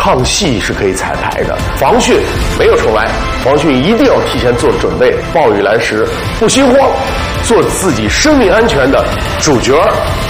唱戏是可以彩排的，防汛没有重来，防汛一定要提前做准备，暴雨来时不心慌，做自己生命安全的主角。